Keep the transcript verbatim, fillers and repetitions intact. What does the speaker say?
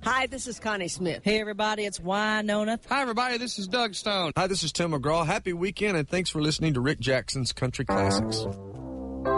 Hi, this is Connie Smith. Hey, everybody, it's Wynonna. Hi, everybody, this is Doug Stone. Hi, this is Tim McGraw. Happy weekend, and thanks for listening to Rick Jackson's Country Classics.